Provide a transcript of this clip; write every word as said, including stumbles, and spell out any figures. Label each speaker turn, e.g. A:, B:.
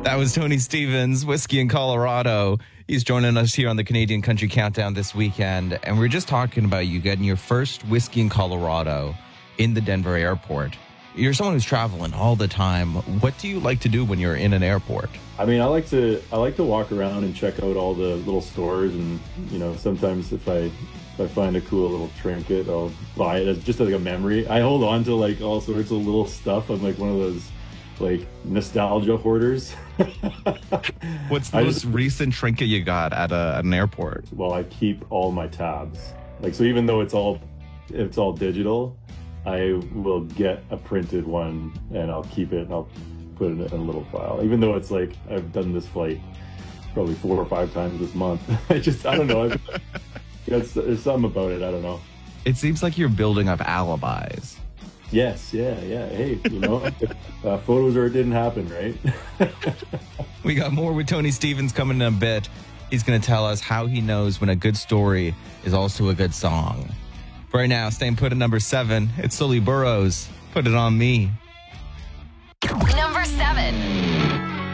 A: That was Tony Stevens, Whiskey in Colorado. He's joining us here on the Canadian Country Countdown this weekend. And we're just talking about you getting your first Whiskey in Colorado in the Denver airport. You're someone who's traveling all the time. What do you like to do when you're in an airport?
B: I mean, I like to I like to walk around and check out all the little stores, and you know, sometimes if I if I find a cool little trinket, I'll buy it as just like a memory. I hold on to like all sorts of little stuff. I'm like one of those like nostalgia hoarders.
A: What's the
B: I
A: most
B: just,
A: recent trinket you got at, a, at an airport?
B: Well, I keep all my tabs. Like, so even though it's all it's all digital, I will get a printed one and I'll keep it and I'll put it in a little file. Even though it's like I've done this flight probably four or five times this month. I just, I don't know. It's, there's something about it. I don't know.
A: It seems like you're building up alibis.
B: Yes. Yeah. Yeah. Hey, you know, uh, photos or it didn't happen, right?
A: We got more with Tony Stevens coming in a bit. He's going to tell us how he knows when a good story is also a good song. Right now, staying put at number seven, it's Sully Burrows. Put It On Me.
C: Number seven.